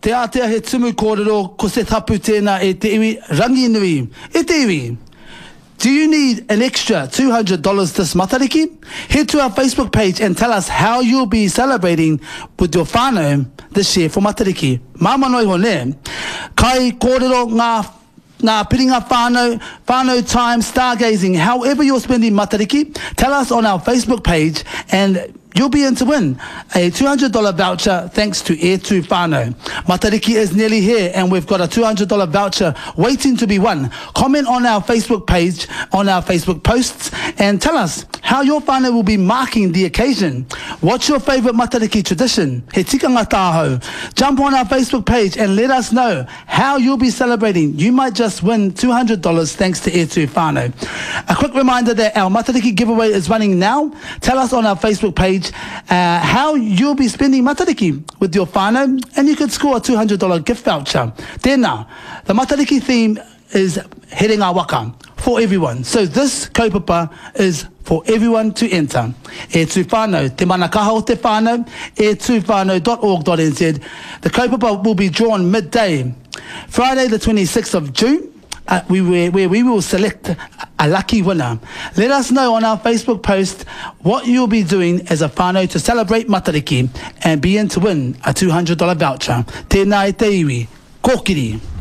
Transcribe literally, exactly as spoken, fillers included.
Te atea he tumu kōrero ko se tapu tēnā e te iwi rangi nui. E te iwi. Do you need an extra two hundred dollars this matariki? Head to our Facebook page and tell us how you'll be celebrating with your whānau this year for matariki. Māma noi hone, kai kōrero ngā Ngā piringa whānau, whānau time, stargazing, however you're spending matariki, tell us on our Facebook page and you'll be in to win a two hundred dollars voucher thanks to E two Whānau. Matariki is nearly here and we've got a two hundred dollars voucher waiting to be won. Comment on our Facebook page, on our Facebook posts and tell us how your whānau will be marking the occasion. What's your favourite matariki tradition? He tikanga tāhau. Jump on our Facebook page and let us know how you'll be celebrating. You might just win two hundred dollars thanks to E two Whānau. A quick reminder that our matariki giveaway is running now. Tell us on our Facebook page uh, how you'll be spending matariki with your whānau and you could score a two hundred dollars gift voucher. Tēnā, the matariki theme is heading our waka for everyone. So this kaupapa is for everyone to enter. E two Whānau, te manakaha o te whānau, e two whānau dot org dot n z. The kaupapa will be drawn midday, Friday the twenty-sixth of June, uh, we, where, where we will select a lucky winner. Let us know on our Facebook post what you'll be doing as a whānau to celebrate matariki and be in to win a two hundred dollars voucher. Tēnā e te iwi, kōkiri.